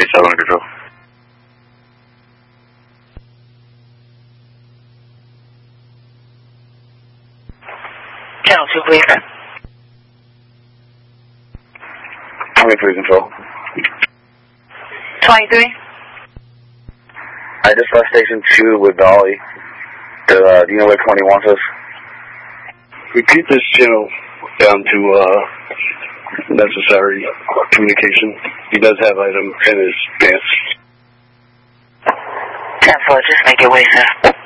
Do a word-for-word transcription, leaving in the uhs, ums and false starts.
eight seven under control. Channel two, please. twenty-three control. twenty-three. I just left station two with Dolly. Do, uh, do you know where twenty wants us? Repeat this channel down to uh, necessary communication. He does have item in his pants. ten four, just make your way, sir.